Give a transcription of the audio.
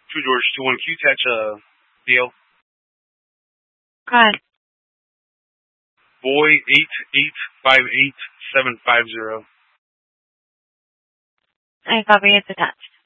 True George 21. Can you catch DL? Go ahead. Boy 8858750. I copy, it's attached.